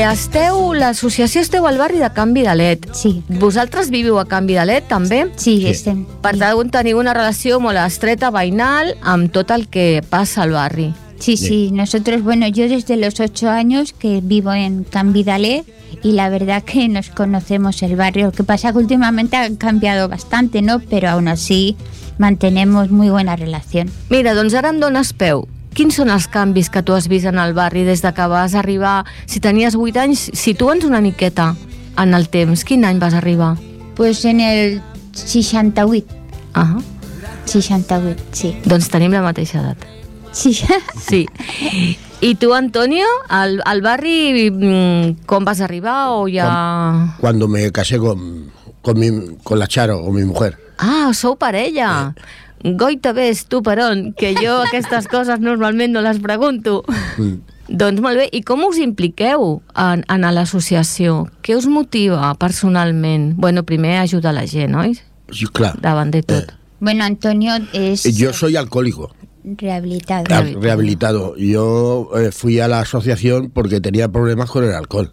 L'associació esteu al barri de Can Vidalet. Sí. Vosaltres viviu a Can Vidalet, també? Sí, estem. Per tant, teniu una relació molt estreta, veïnal, amb tot el que passa al barri. Sí. Nosotros, yo desde los 8 años que vivo en Can Vidalet y la verdad que nos conocemos el barrio. Lo que pasa que últimamente ha cambiado bastante, ¿no? Pero aún así mantenemos muy buena relación. Mira, doncs ara em dones peu. Quins són els canvis que tu has vist en el barri des de que vas arribar? Si tenies 8 anys, situa'ns una miqueta en el temps. Quin any vas arribar? Pues en el 68. Ah. 68, sí. Doncs tenim la mateixa edat. Sí. Sí. I tu, Antonio, al barri, com vas arribar o ja... Cuando me casé con la Charo, con mi mujer. Ah, sou parella. Goita ves, tu per on? Que jo aquestes coses normalment no les pregunto. Doncs molt bé. I com us impliqueu en l'associació? Què us motiva personalment? Bueno, primer ajudar la gent, oi? Sí, claro. Davant de tot. Antonio es... Yo soy alcohólico. Rehabilitado. Yo fui a la asociación porque tenía problemas con el alcohol.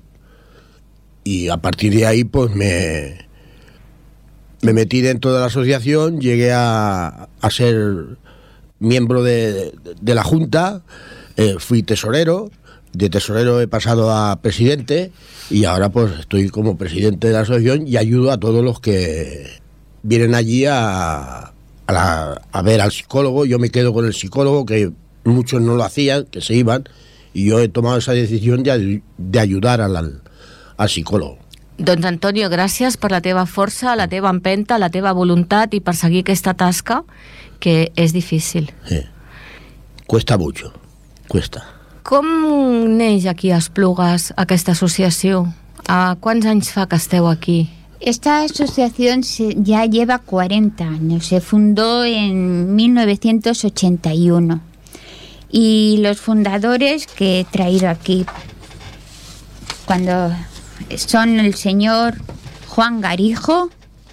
Y a partir de ahí, pues me metí dentro de la asociación, llegué a ser miembro de la Junta, fui tesorero, de tesorero he pasado a presidente y ahora pues estoy como presidente de la asociación y ayudo a todos los que vienen allí a ver al psicólogo. Yo me quedo con el psicólogo, que muchos no lo hacían, que se iban, y yo he tomado esa decisión de ayudar al psicólogo. Doncs, Antonio, gràcies per la teva força, la teva empenta, la teva voluntat i per seguir aquesta tasca, que és difícil. Sí. Cuesta mucho, cuesta. Com neix aquí a Esplugues aquesta associació? Quants anys fa que esteu aquí? Esta asociación ya lleva 40 años, se fundó en 1981 y los fundadores que he traído aquí son el señor Juan Garijo,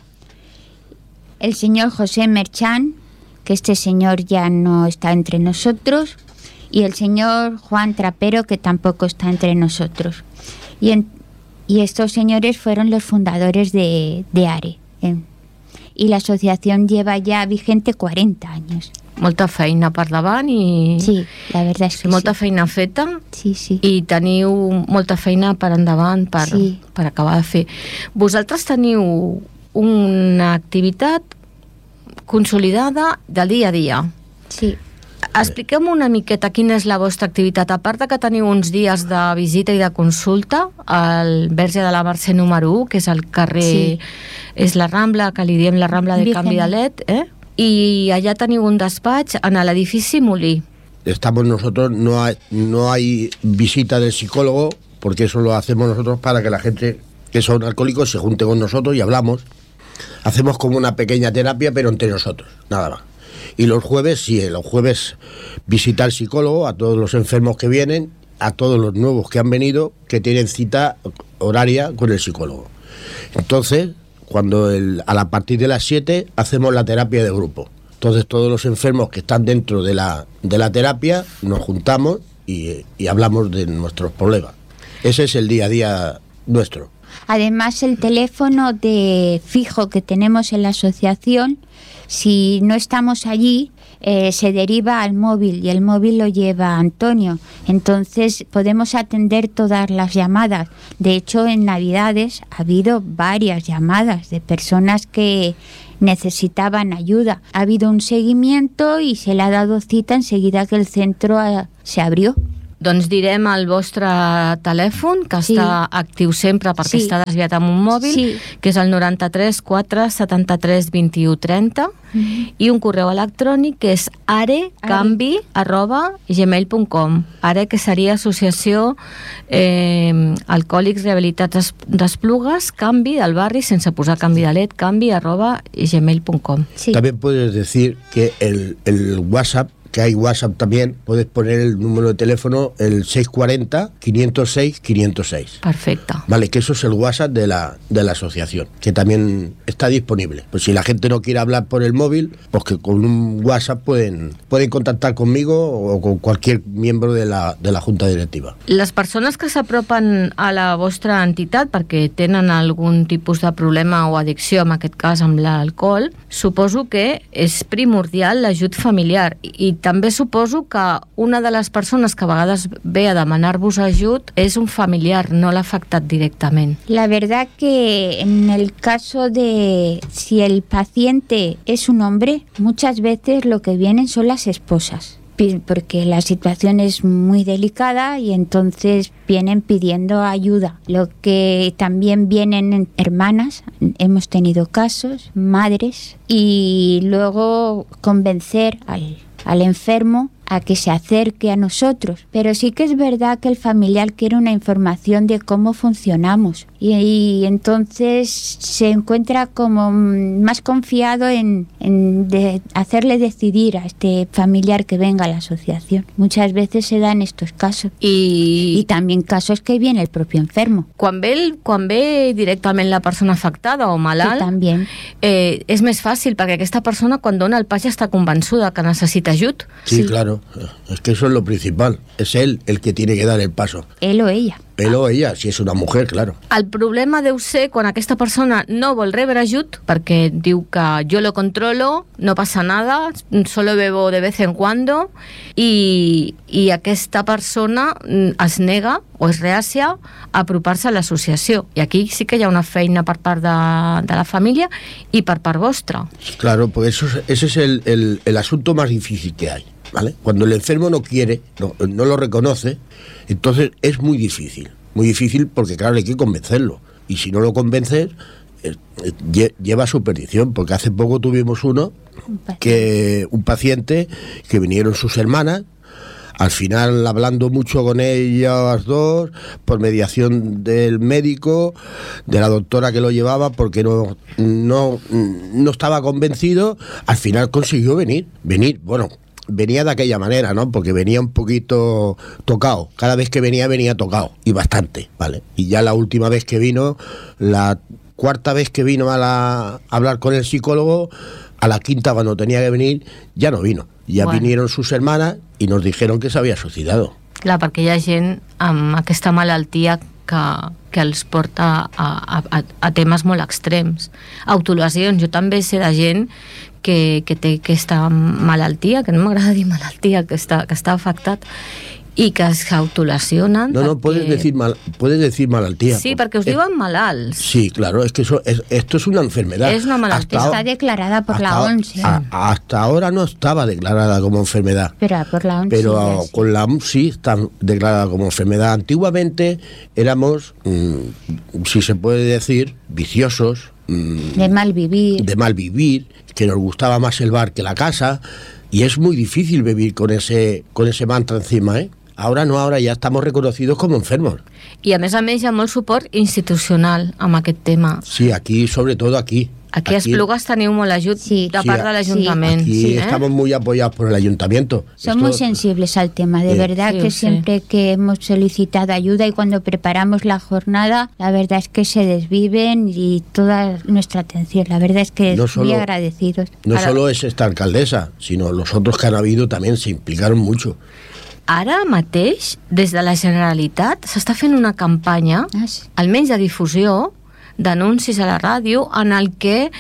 el señor José Merchán, que este señor ya no está entre nosotros, y el señor Juan Trapero, que tampoco está entre nosotros. Y estos señores fueron los fundadores de ARE. Y la asociación lleva ya vigente 40 años. Molta feina per davant i... Sí, la verdad es que molta feina feta. Sí. I teniu molta feina per endavant per acabar de fer. Vosaltres teniu una activitat consolidada del dia a dia. Sí. Expliquem una miqueta quina és la vostra activitat. A part de que teniu uns dies de visita i de consulta al Verge de la Mercè número 1, que és el carrer... Sí. És la Rambla, que li diem la Rambla de Can Vidalet, y allá teniu un despatx en l'edifici Molí. Estamos nosotros, no hay visita del psicólogo, porque eso lo hacemos nosotros para que la gente que son alcohólicos se junte con nosotros y hablamos. Hacemos como una pequeña terapia, pero entre nosotros, nada más. Y los jueves, los jueves visita al psicólogo a todos los enfermos que vienen, a todos los nuevos que han venido, que tienen cita horaria con el psicólogo. Entonces, a partir de las 7 hacemos la terapia de grupo. Entonces todos los enfermos que están dentro de la terapia nos juntamos y hablamos de nuestros problemas. Ese es el día a día nuestro. Además, el teléfono de fijo que tenemos en la asociación, si no estamos allí, se deriva al móvil y el móvil lo lleva Antonio. Entonces podemos atender todas las llamadas. De hecho, en Navidades ha habido varias llamadas de personas que necesitaban ayuda. Ha habido un seguimiento y se le ha dado cita enseguida que el centro se abrió. Doncs direm el vostre telèfon, que està actiu sempre perquè està desviat amb un mòbil, que és el 93 4 73 21 30, i un correu electrònic que és arecanvi@gmail.com. Are, que seria Associació Alcohòlics Rehabilitats d'Esplugues, Canvi del barri, sense posar Can Vidalet, canvi@gmail.com. También puedes decir que el WhatsApp que hay WhatsApp también, puedes poner el número de teléfono, el 640-506-506. Perfecte. Vale, que eso es el WhatsApp de la asociación, que también está disponible. Pues si la gente no quiere hablar por el móvil, pues que con un WhatsApp pueden contactar conmigo o con cualquier miembro de la Junta Directiva. Les persones que s'apropen a la vostra entitat perquè tenen algun tipus de problema o addicció, en aquest cas amb l'alcohol, suposo que és primordial l'ajut familiar i també suposo que una de les persones que a vegades ve a demanar-vos ajut és un familiar, no l'ha afectat directament. La verdad que en el caso de si el paciente es un hombre, muchas veces lo que vienen son las esposas, porque la situación es muy delicada y entonces vienen pidiendo ayuda. Lo que también vienen hermanas, hemos tenido casos, madres, y luego convencer al enfermo a que se acerque a nosotros. Pero sí que es verdad que el familiar quiere una información de cómo funcionamos y entonces se encuentra como más confiado en hacerle decidir a este familiar que venga a la asociación. Muchas veces se dan estos casos. Y también casos que viene el propio enfermo. Quan ve directament la persona afectada o malalt, Sí, també. És més fàcil perquè aquesta persona quan dona el pas ja està convençuda que necessita ajut. Sí, claro, es que eso es lo principal, es él el que tiene que dar el paso. Él o ella. Él o ella, si es una mujer, claro. El problema deu ser quan aquesta persona no vol rebre ajut perquè diu que jo lo controlo, no passa nada, solo bebo de vez en cuando i aquesta persona es nega o és reàcia a apropar-se a l'associació. I aquí sí que hi ha una feina per part de la família i per part vostra. Claro, pues ese es el asunto más difícil que hay, ¿vale? Cuando el enfermo no quiere, no lo reconoce, entonces es muy difícil porque claro, hay que convencerlo. Y si no lo convences, lleva a su perdición, porque hace poco tuvimos un paciente que vinieron sus hermanas, al final hablando mucho con ellas dos, por mediación del médico, de la doctora que lo llevaba, porque no estaba convencido, al final consiguió venir, bueno, venía de aquella manera, ¿no? Porque venía un poquito tocado. Cada vez que venía tocado. Y bastante, ¿vale? Y ya la última vez que vino, la cuarta vez que vino a hablar con el psicólogo, a la quinta cuando tenía que venir, ya no vino. Ya vinieron sus hermanas y nos dijeron que se había suicidado. Clar, perquè hi ha gent amb aquesta malaltia que els porta a temes molt extrems. Autolesions. Jo també sé de gent que té aquesta malaltia, que no m'agrada dir malaltia, que està afectat, i que es autolesionen. No, puedes decir malaltia. Sí, perquè us diuen malalts. Sí, claro, es que esto es una enfermedad. Es una malaltia. Está declarada por la OMS. Hasta ahora no estaba declarada como enfermedad. Pero por la OMS. Pero con la OMS sí está declarada como enfermedad. Antiguamente éramos, si se puede decir, viciosos. De mal vivir, que nos gustaba más el bar que la casa, y es muy difícil vivir con ese mantra encima, ¿eh? Ahora ya estamos reconocidos como enfermos. I a més hi ha molt suport institucional amb aquest tema. Sí, aquí, sobre todo aquí. Aquí a Esplugues teniu molt ajut de part de l'Ajuntament. Aquí estamos muy apoyados por el Ayuntamiento. Somos sensibles al tema, de verdad que siempre que hemos solicitado ayuda y cuando preparamos la jornada, la verdad es que se desviven y toda nuestra atención, la verdad es que muy agradecidos. No solo es esta alcaldesa, sino los otros que han habido también se implicaron mucho. Ara mateix, des de la Generalitat, s'està fent una campanya, almenys de difusió, d'anuncis a la ràdio, en el que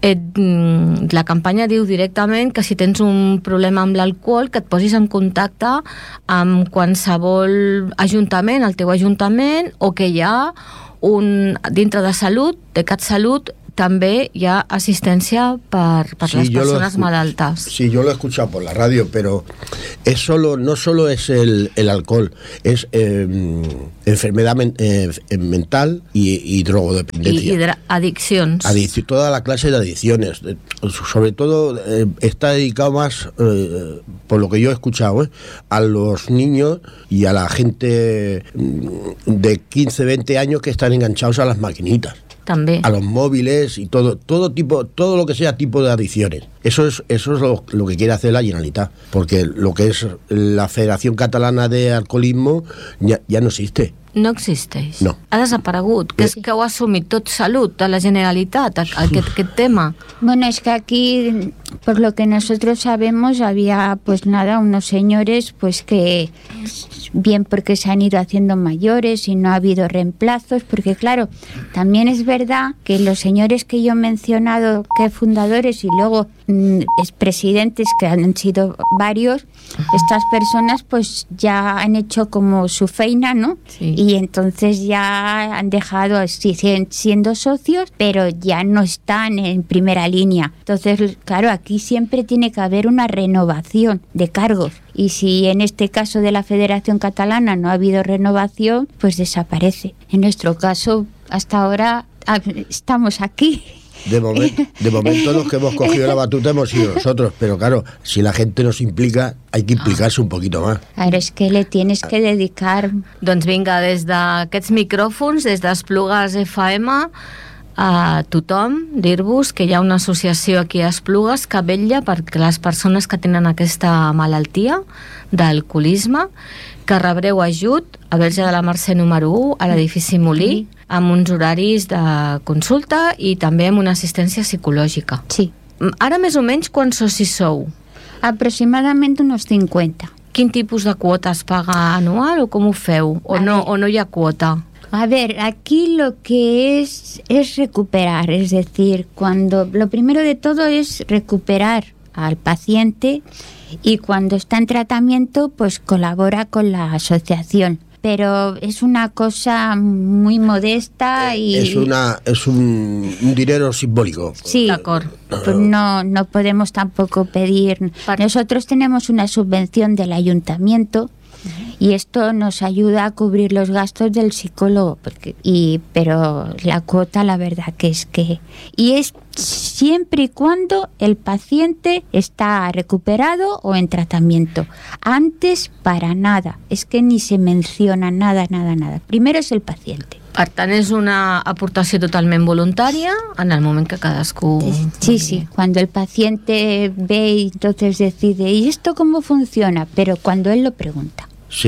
la campanya diu directament que si tens un problema amb l'alcohol, que et posis en contacte amb qualsevol ajuntament, el teu ajuntament, o que hi ha dintre de salut, de CatSalut, també hi ha assistència per les persones malaltes. Sí, yo lo he escuchado por la radio, pero no solo es el alcohol, es enfermedad mental y drogodependencia. Y adicciones. Toda la clase de adicciones. Sobre todo está dedicado más, por lo que yo he escuchado, a los niños y a la gente de 15, 20 años que están enganchados a las maquinitas. También. A los móviles y todo lo que sea tipo de adicciones. Eso es lo que quiere hacer la Generalitat, porque lo que es la Federación Catalana de Alcoholismo ja no existe. No existeix? No. Ha desaparegut? Que és que ho ha assumit tot Salut, de la Generalitat, aquest tema? Bueno, es que aquí, por lo que nosotros sabemos, había pues nada, unos señores pues que bien porque se han ido haciendo mayores y no ha habido reemplazos, porque claro, también es verdad que los señores que yo he mencionado, que fundadores y luego expresidentes, que han sido varios, estas personas pues ya han hecho como su feina, ¿no? Sí. Y entonces ya han dejado, siguen siendo socios, pero ya no están en primera línea. Entonces, claro, aquí siempre tiene que haber una renovación de cargos. Y si en este caso de la Federación Catalana no ha habido renovación, pues desaparece. En nuestro caso, hasta ahora estamos aquí. De momento los que hemos cogido la batuta hemos sido nosotros, pero claro, si la gente nos implica, hay que implicarse un poquito más. Ahora es que le tienes que dedicar... Doncs vinga, des d'aquests micròfons, des d'Esplugues FM, a tothom, dir-vos que hi ha una associació aquí a Esplugues que vetlla perquè les persones que tenen aquesta malaltia d'alcoholisme, que rebreu ajut a Verge de la Mercè número 1, a l'edifici Molí, amb uns horaris de consulta i també amb una assistència psicològica. Sí. Ara més o menys quants socis sou? Aproximadamente unos 50. Quin tipus de quota es paga anual o com ho feu? O no hi ha quota? A ver, aquí lo que es recuperar, es decir, lo primero de todo es recuperar al paciente y cuando está en tratamiento pues colabora con la asociación. Pero es una cosa muy modesta y... Es un dinero simbólico. Sí, pues no podemos tampoco pedir... Nosotros tenemos una subvención del ayuntamiento y esto nos ayuda a cubrir los gastos del psicólogo, pero la cuota la verdad que es que... Y es siempre y cuando el paciente está recuperado o en tratamiento. Antes, para nada. Es que ni se menciona nada. Primero es el paciente. Per tant, és una aportació totalment voluntària en el moment que cadascú... Sí, cuando el paciente ve y entonces decide, ¿y esto cómo funciona? Pero cuando él lo pregunta. Se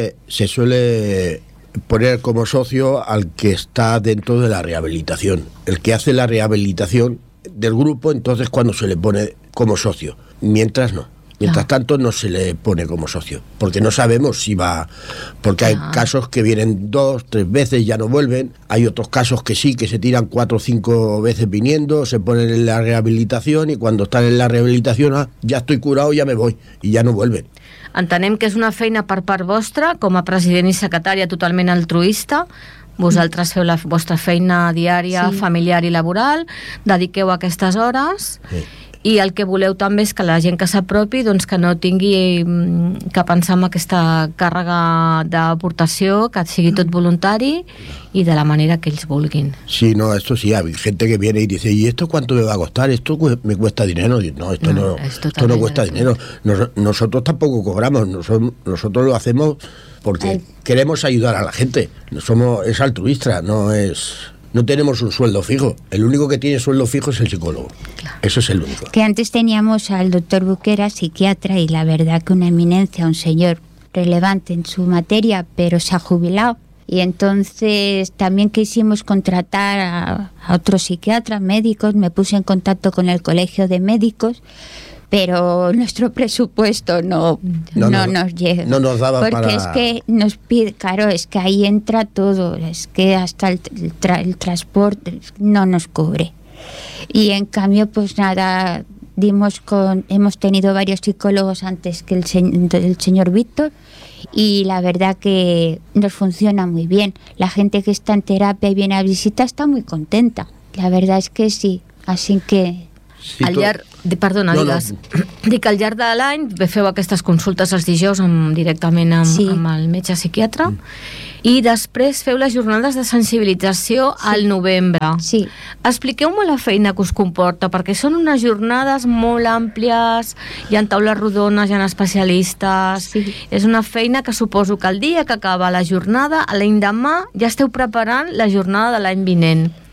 suele poner como socio al que está dentro de la rehabilitación. El que hace la rehabilitación del grupo, entonces cuando se le pone como socio. Mientras no. Mientras tanto no se le pone como socio, porque no sabemos si va, porque hay casos que vienen 2, 3 veces, ya no vuelven, hay otros casos que sí, que se tiran 4 o 5 veces viniendo, se ponen en la rehabilitación y cuando están en la rehabilitación, ya estoy curado, ya me voy, y ya no vuelven. Entenem que és una feina per part vostra, com a president i secretària totalment altruista. Vosaltres feu la vostra feina diària, familiar i laboral, dediqueu aquestes hores... Sí. I el que voleu també és que la gent que s'apropi doncs que no tingui que pensar en aquesta càrrega d'aportació, que sigui tot voluntari y de la manera que ells vulguin. Sí, no, esto sí, hay gente que viene y dice, ¿y esto cuánto me va a costar? ¿Esto me cuesta dinero? No, esto no cuesta dinero. Nosotros tampoco cobramos, nosotros lo hacemos porque queremos ayudar a la gente. Es altruista, no tenemos un sueldo fijo. El único que tiene sueldo fijo es el psicólogo. Claro. Eso es el único. Que antes teníamos al doctor Buquera, psiquiatra, y la verdad que una eminencia, un señor relevante en su materia, pero se ha jubilado. Y entonces también quisimos contratar a otros psiquiatras, médicos. Me puse en contacto con el colegio de médicos, pero nuestro presupuesto no nos llega. No nos daba porque es que nos pide, claro, es que ahí entra todo, es que hasta el transporte no nos cubre. Y en cambio, pues nada, hemos tenido varios psicólogos antes que el señor Víctor, y la verdad que nos funciona muy bien. La gente que está en terapia y viene a visita está muy contenta. La verdad es que sí, así que... Sí, digues. Dic que al llarg de l'any feu aquestes consultes els dijous directament amb el metge psiquiatre i després feu les jornades de sensibilització al novembre. Sí. Expliqueu-me la feina que us comporta, perquè són unes jornades molt àmplies, hi ha taules rodones, hi ha especialistes, és una feina que suposo que el dia que acaba la jornada, l'endemà ja esteu preparant la jornada de l'any vinent.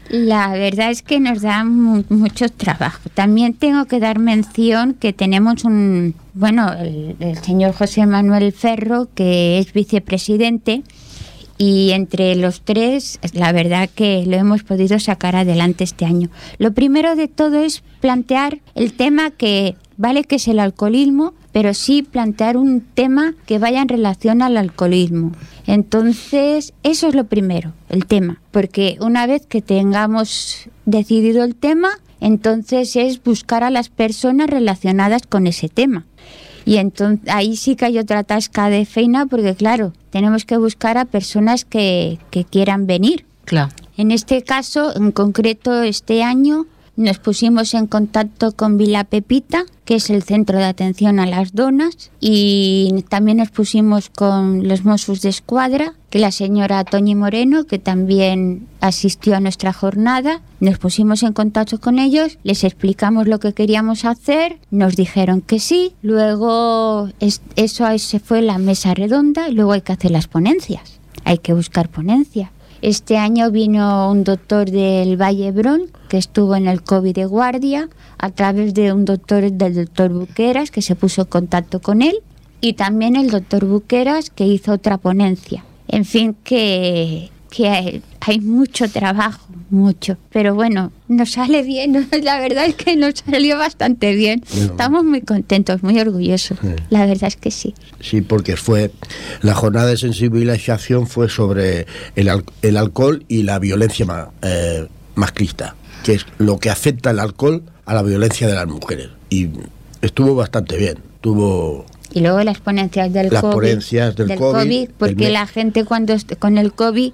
La verdad es que nos da mucho trabajo. También tengo que dar mención que tenemos el señor José Manuel Ferro, que es vicepresidente, y entre los tres, la verdad que lo hemos podido sacar adelante este año. Lo primero de todo es plantear el tema que, vale que es el alcoholismo, pero sí plantear un tema que vaya en relación al alcoholismo. Entonces, eso es lo primero, el tema, porque una vez que tengamos decidido el tema, entonces es buscar a las personas relacionadas con ese tema. Y entonces ahí sí que hay otra tasca de feina, porque claro, tenemos que buscar a personas que quieran venir. Claro. En este caso, en concreto, este año nos pusimos en contacto con Vila Pepita, que es el centro de atención a las donas, y también nos pusimos con los Mossos de Escuadra, que la señora Toñi Moreno, que también asistió a nuestra jornada. Nos pusimos en contacto con ellos, les explicamos lo que queríamos hacer, nos dijeron que sí, luego eso se fue la mesa redonda y luego hay que hacer las ponencias, hay que buscar ponencias. Este año vino un doctor del Valle Hebrón, que estuvo en el COVID de guardia, a través de del doctor Buqueras, que se puso en contacto con él, y también el doctor Buqueras, que hizo otra ponencia. En fin, que hay mucho trabajo, mucho. Pero bueno, nos sale bien, la verdad es que nos salió bastante bien. Bueno, estamos muy contentos, muy orgullosos. La verdad es que sí. Sí, porque la jornada de sensibilización fue sobre el alcohol y la violencia machista, que es lo que afecta el alcohol a la violencia de las mujeres. Y estuvo bastante bien, Y luego las ponencias del COVID, porque la gente cuando con el COVID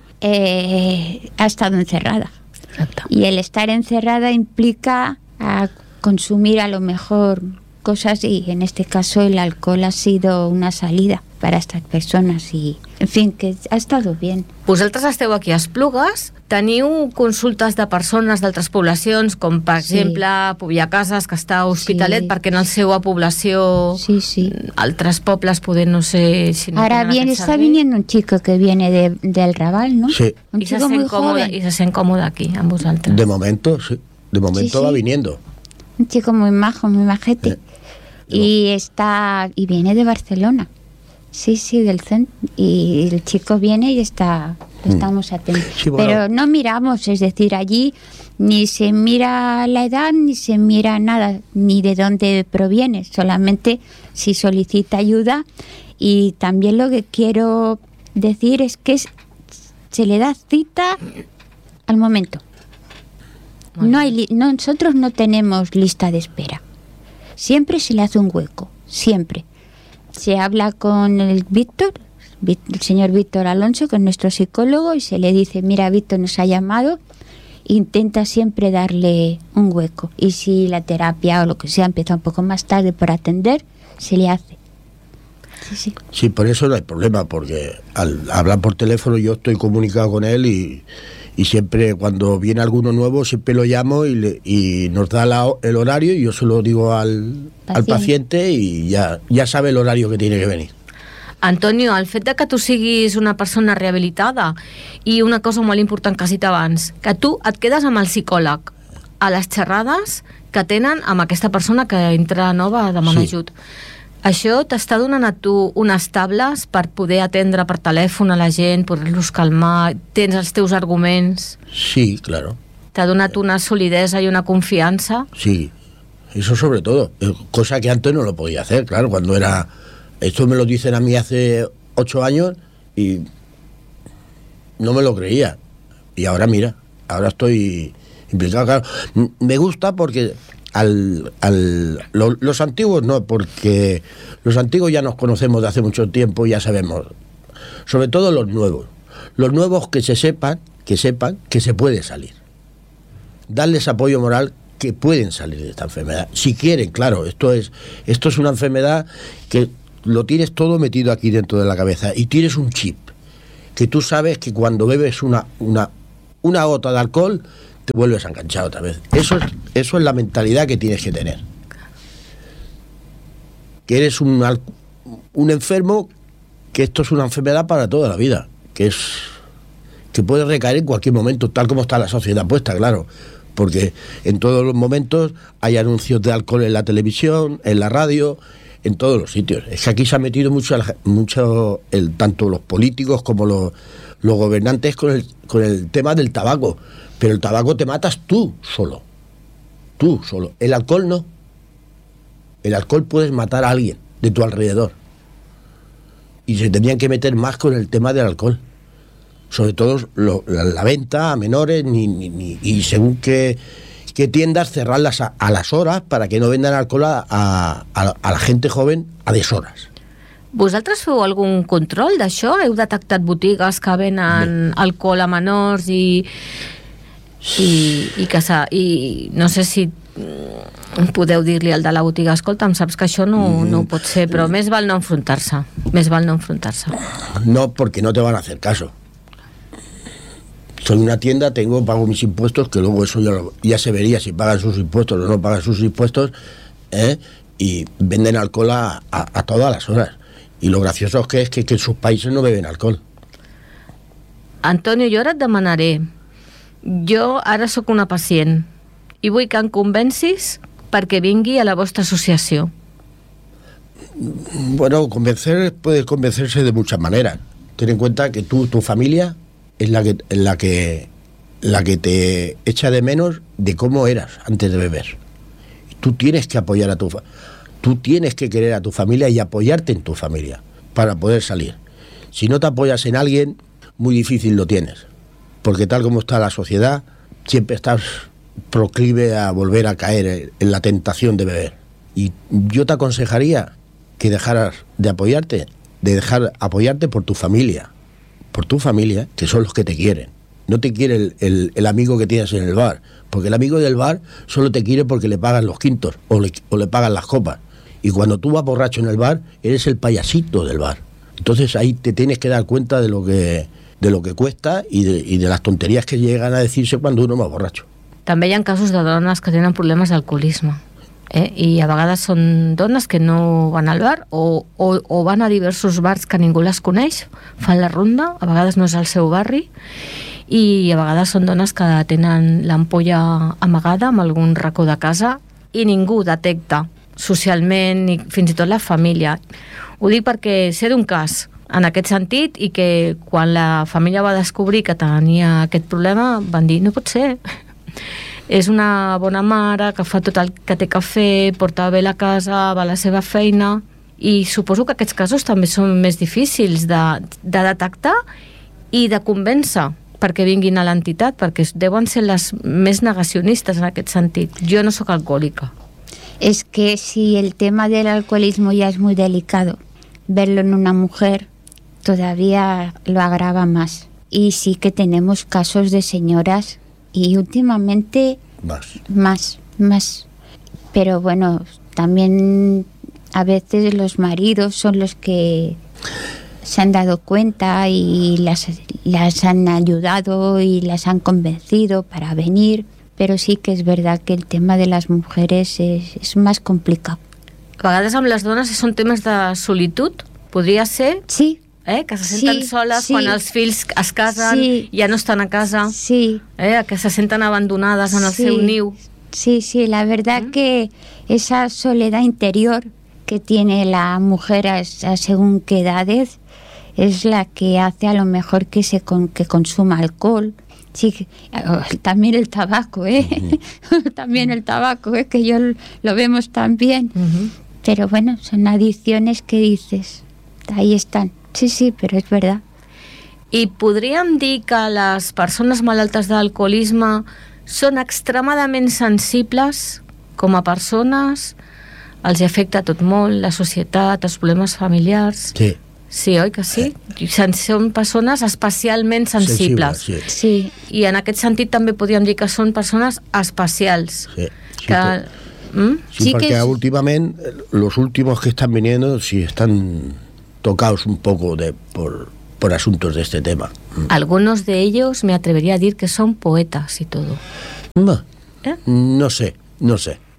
ha estado encerrada. Exacto. Y el estar encerrada implica a consumir a lo mejor cosas, y en este caso el alcohol ha sido una salida para estas personas, i en fin, que ha estado bien. Vosaltres esteu aquí a Esplugues, teniu consultes de persones d'altres poblacions, com per exemple Pubià Cases, que està a Hospitalet, perquè en la seva població altres pobles poder no sé si no. Ahora bien, está viniendo un chico que viene del Raval, ¿no? Sí. Un chico muy joven. I se sent còmode aquí, amb vosaltres. De momento, sí. De momento va viniendo. Un chico muy majo, muy majete. Y viene de Barcelona. Sí, del centro. Y el chico viene y estamos atentos. Sí, bueno. Pero no miramos, es decir, allí ni se mira la edad, ni se mira nada, ni de dónde proviene, solamente si solicita ayuda. Y también lo que quiero decir es que se le da cita al momento. Bueno. Nosotros no tenemos lista de espera. Siempre se le hace un hueco, siempre. Se habla con el señor Víctor Alonso, que es nuestro psicólogo, y se le dice, mira, Víctor nos ha llamado, intenta siempre darle un hueco. Y si la terapia o lo que sea empieza un poco más tarde por atender, se le hace. Sí, por eso no hay problema, porque al hablar por teléfono yo estoy comunicado con él y siempre cuando viene alguno nuevo siempre lo llamo y nos da el horario, y yo se lo digo al paciente y ya sabe el horario que tiene que venir. Antonio, el fet de que tu siguis una persona rehabilitada, i una cosa molt important que has dit abans, que tu et quedes amb el psicòleg a les xerrades que tenen amb aquesta persona que entra nova a demanar ajut. Això t'està donant a tu unes tables per poder atendre per telèfon a la gent, poder-los calmar, tens els teus arguments? Sí, claro. ¿T'ha donat una solidesa y una confianza? Sí, eso sobre todo, cosa que antes no lo podía hacer, claro, cuando era... Esto me lo dicen a mí hace 8 años y no me lo creía. Y ahora mira, ahora estoy implicado, claro. Me gusta porque... los antiguos no, porque los antiguos ya nos conocemos de hace mucho tiempo y ya sabemos, sobre todo los nuevos que sepan que se puede salir, darles apoyo moral, que pueden salir de esta enfermedad, si quieren, claro. Esto es una enfermedad que lo tienes todo metido aquí dentro de la cabeza, y tienes un chip que tú sabes que cuando bebes una gota de alcohol te vuelves a enganchar otra vez. Eso es la mentalidad que tienes que tener. Que eres un enfermo, que esto es una enfermedad para toda la vida, que que puede recaer en cualquier momento, tal como está la sociedad puesta, claro, porque en todos los momentos hay anuncios de alcohol en la televisión, en la radio, en todos los sitios. Es que aquí se ha metido mucho tanto los políticos como los gobernantes con el tema del tabaco, pero el tabaco te matas tú solo, el alcohol no. El alcohol puedes matar a alguien de tu alrededor, y se tendrían que meter más con el tema del alcohol, sobre todo la venta a menores, y según qué tiendas cerrarlas a las horas para que no vendan alcohol a la gente joven a deshoras. Vosaltres feu algun control d'això? Heu detectat botigues que venen alcohol a menors i no sé si podeu dir-li al de la botiga, escolta, saps que això no ho pot ser, però més val no enfrontar-se. No, porque no te van a hacer caso. Soy una tienda, pago mis impuestos, que luego eso ya se vería si pagan sus impuestos o no pagan sus impuestos, y venden alcohol a todas las horas. Y lo gracioso es que en sus países no beben alcohol. Antonio, jo ara et demanaré. Jo ara sóc una pacient i vull que em convencis perquè vingui a la vostra associació. Bueno, puedes convencerse de muchas maneras. Ten en cuenta que tu familia es la que te echa de menos de cómo eras antes de beber. Tú tienes que apoyar tú tienes que querer a tu familia y apoyarte en tu familia para poder salir. Si no te apoyas en alguien, muy difícil lo tienes, porque tal como está la sociedad, siempre estás proclive a volver a caer en la tentación de beber. Y yo te aconsejaría que dejaras de apoyarte por tu familia, que son los que te quieren. No te quiere el amigo que tienes en el bar, porque el amigo del bar solo te quiere porque le pagan los quintos o le pagan las copas. Y cuando tú vas borracho en el bar, eres el payasito del bar. Entonces ahí te tienes que dar cuenta de lo que cuesta y de las tonterías que llegan a decirse cuando uno va borracho. També hi ha casos de dones que tenen problemes d'alcoholisme, i a vegades són dones que no van al bar o van a diversos bars que ningú les coneix, fan la ronda, a vegades no és al seu barri, i a vegades són dones que tenen l'ampolla amagada en algun racó de casa i ningú detecta socialment i fins i tot la família. Ho dic perquè sé d'un cas en aquest sentit i que quan la família va descobrir que tenia aquest problema van dir, no pot ser, és una bona mare que fa tot el que té que fer, porta bé la casa, va a la seva feina, i suposo que aquests casos també són més difícils de detectar i de convèncer perquè vinguin a l'entitat, perquè deuen ser les més negacionistes en aquest sentit. Jo no sóc alcohòlica. Es que si el tema del alcoholismo ya es muy delicado, verlo en una mujer todavía lo agrava más. Y sí que tenemos casos de señoras y últimamente más. Pero bueno, también a veces los maridos son los que se han dado cuenta y las han ayudado y las han convencido para venir. Pero sí que es verdad que el tema de las mujeres es más complicado. A vegades amb les dones són temes de solitud, podria ser? Sí. Que se senten soles quan els fills es casen, ja no estan a casa, que se senten abandonades en el seu niu. Sí, la verdad que esa soledad interior que tiene la mujer a según qué edades es la que hace a lo mejor que consuma alcohol. Sí, también el tabaco, también el tabaco, que yo lo vemos también. Pero bueno, son adicciones que dices, ahí están. Sí, però és verdad. I podríem dir que les persones malaltes d'alcoholisme són extremadament sensibles com a persones, els afecta tot molt, la societat, els problemes familiars. Sí, oi que sí? Són persones especialment sensibles. Sí. I en aquest sentit també podríem dir que són persones especials. Sí, porque últimamente los últimos que están viniendo sí están tocados un poco por asuntos de este tema. Algunos de ellos me atrevería a decir que son poetas y todo. No sé.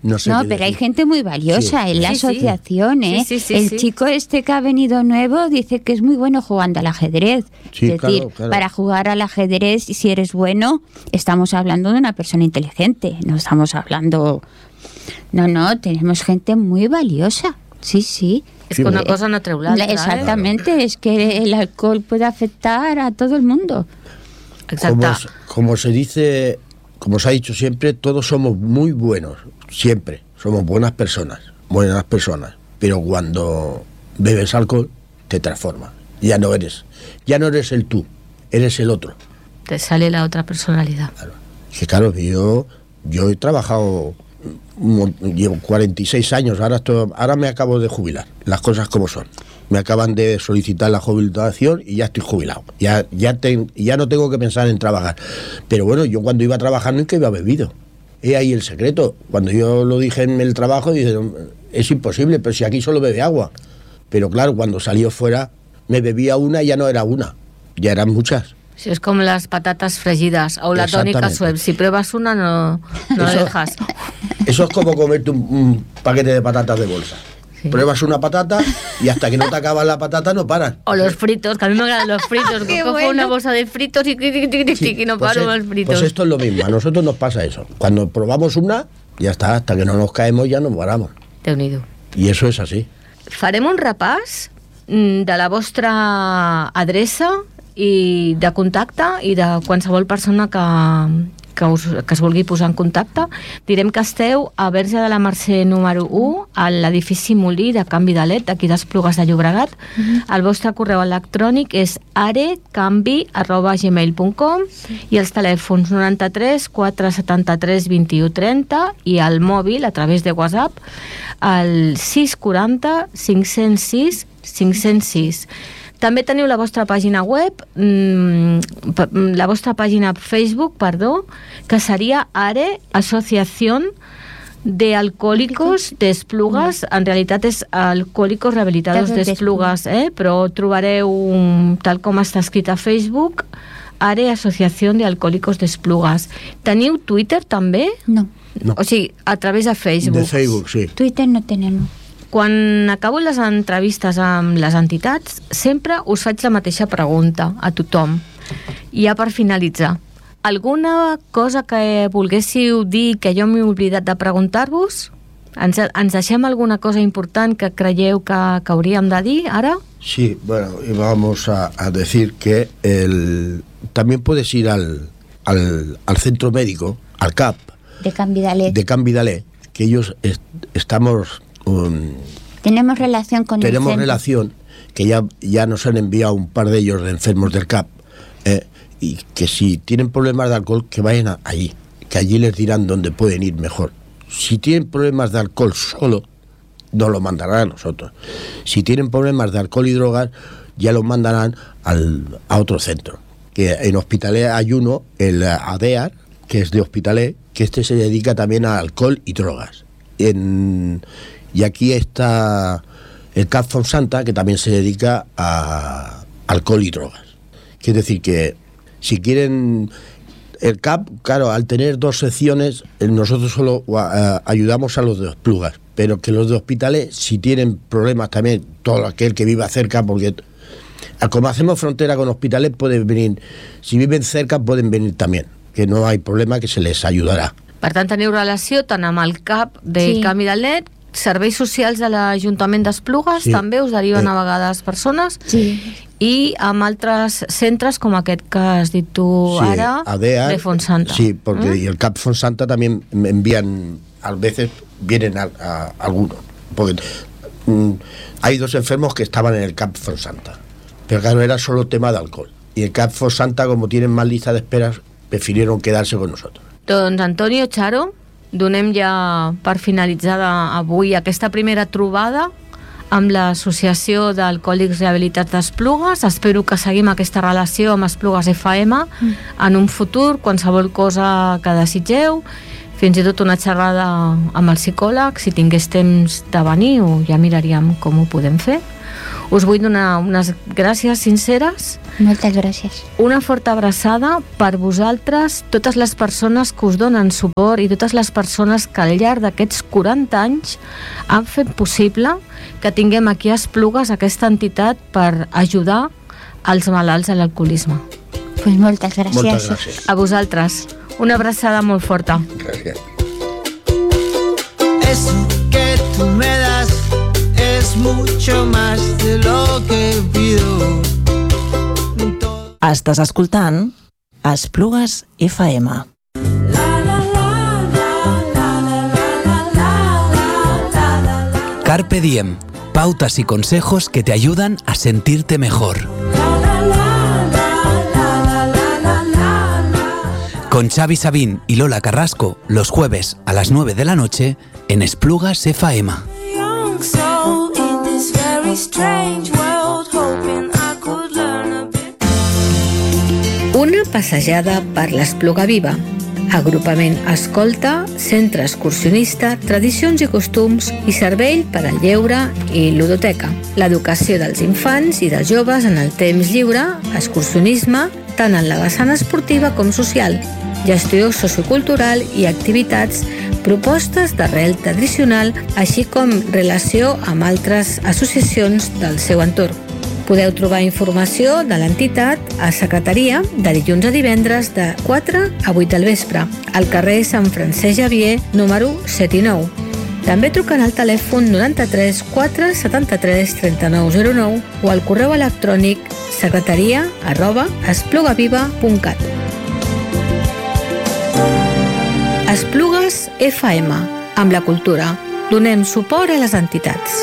No sé. No, pero hay gente muy valiosa en la asociación, ¿eh? El chico este que ha venido nuevo dice que es muy bueno jugando al ajedrez. Sí, es decir, claro. para jugar al ajedrez, si eres bueno, estamos hablando de una persona inteligente. No estamos hablando... No, tenemos gente muy valiosa. Sí. Es que una cosa no treu l'altra. Exactamente, es que el alcohol puede afectar a todo el mundo. Exacto. Como se dice, como se ha dicho siempre, todos somos muy buenos, siempre. Somos buenas personas. Pero cuando bebes alcohol, te transformas. Ya no eres el tú, eres el otro. Te sale la otra personalidad. Claro, yo he trabajado, llevo 46 años, ahora me acabo de jubilar, las cosas como son. Me acaban de solicitar la jubilación y ya estoy jubilado. Ya no tengo que pensar en trabajar. Pero bueno, yo cuando iba a trabajar nunca iba bebido. He ahí el secreto. Cuando yo lo dije en el trabajo, dijeron, es imposible, pero si aquí solo bebe agua. Pero claro, cuando salió fuera, me bebía una y ya no era una, ya eran muchas. Sí, es como las patatas fregidas o la tónica Schweppes. Si pruebas una, no dejas. Eso es como comerte un paquete de patatas de bolsa. Sí. Pruebas una patata y hasta que no te acabas la patata no paras. O los fritos, que a mí me agradan los fritos. Que cojo una bolsa de fritos y no paro los fritos. Pues esto es lo mismo, a nosotros nos pasa eso. Cuando probamos una, ya está, hasta que no nos caemos ya nos paramos. Déu-n'hi-do. I això és així. Farem un repàs de la vostra adreça i de contacte i de qualsevol persona que es vulgui posar en contacte. Direm que esteu a Verge de la Mercè número 1, a l'edifici Molí de Can Vidalet, d'aquí d'Esplugues de Llobregat. El vostre correu electrònic és arecambi@gmail.com i els telèfons 93 473 21 30 i el mòbil a través de WhatsApp al 640 506 506. També teniu la vostra pàgina web, la vostra pàgina Facebook, que seria ARE, Asociación de Alcohólicos de Esplugues. En realitat és Alcohólicos Rehabilitados de Esplugues, però trobareu, tal com està escrit a Facebook, ARE, Asociación de Alcohólicos de Esplugues. Teniu Twitter també? No. O sigui, a través de Facebook. De Facebook, sí. Twitter no tenemos. Quan acabo les entrevistes amb les entitats, sempre us faig la mateixa pregunta a tothom. I ja per finalitzar, alguna cosa que volguéssiu dir que jo m'he oblidat de preguntar-vos? Ens deixem alguna cosa important que creieu que hauríem de dir ara? Sí, bueno, y vamos a decir que también puedes ir al centro médico, al CAP de Can Vidalet, que ellos estamos... tenemos relación con el centro. Relación, que ya nos han enviado un par de ellos de enfermos del CAP, y que si tienen problemas de alcohol, que vayan allí, que allí les dirán dónde pueden ir mejor. Si tienen problemas de alcohol solo, nos lo mandarán a nosotros. Si tienen problemas de alcohol y drogas, ya los mandarán a otro centro. Que en Hospitalet hay uno, el ADEAR, que es de Hospitalet, que se dedica también a alcohol y drogas. Y aquí está el CAP Fonsanta, que también se dedica a alcohol y drogas. Es decir, que si quieren... El CAP, claro, al tener dos secciones, nosotros solo ayudamos a los de Esplugas, pero que los de Hospitalet, si tienen problemas también, todo aquel que viva cerca, porque como hacemos frontera con Hospitalet, pueden venir, si viven cerca pueden venir también, que no hay problema, que se les ayudará. Per tant, teniu relació tant amb el CAP de Can Vidalet, serveis socials de l'Ajuntament d'Esplugues, també us deriven a vegades persones, i amb altres centres com aquest que has dit tu ara, ADEA, de Fonsanta. Sí, porque el CAP Fonsanta también me envían, a veces vienen a algunos, porque hay dos enfermos que estaban en el CAP Fonsanta, pero claro, era solo tema de alcohol, y el CAP Fonsanta, como tienen más lista de esperas, prefirieron quedarse con nosotros. Doncs Antonio, Charo, donem ja per finalitzada avui aquesta primera trobada amb l'Associació d'Alcohòlics Rehabilitats d'Esplugues. Espero que seguim aquesta relació amb Esplugues FM en un futur, qualsevol cosa que desitgeu, fins i tot una xerrada amb el psicòleg, si tingués temps de venir, o ja miraríem com ho podem fer. Us vull donar unes gràcies sinceres, Moltes gràcies. una forta abraçada per vosaltres, totes les persones que us donen suport i totes les persones que al llarg d'aquests 40 anys han fet possible que tinguem aquí a Esplugues aquesta entitat per ajudar als malalts de l'alcoholisme. Pues moltes gràcies. Moltes gràcies. A vosaltres, una abraçada molt forta. Gràcies. Eso que tú me das es mucho más de lo que pido. Estàs escoltant Esplugues FM. Carpe Diem, pautas y consejos que te ayudan a sentirte mejor. Con Xavi Sabín y Lola Carrasco, los jueves a las 9 de la noche en Esplugas FM. Una passejada per l'Espluga Viva. Agrupament Escolta, Centre Excursionista, Tradicions i Costums i Servei per al Lleure i Ludoteca. L'educació dels infants i dels joves en el temps lliure, excursionisme, tant en la vessant esportiva com social, gestió sociocultural i activitats, propostes d'arrel tradicional, així com relació amb altres associacions del seu entorn. Podeu trobar informació de l'entitat a secretaria de dilluns a divendres de 4 a 8 del vespre, al carrer Sant Francesc Xavier, número 7 i 9. També truquen al telèfon 93 473 3909 o al correu electrònic secretaria@esplugaviva.cat. Esplugues FM. Amb la cultura, donem suport a les entitats.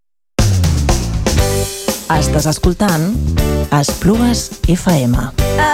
Estàs escoltant Esplugues FM.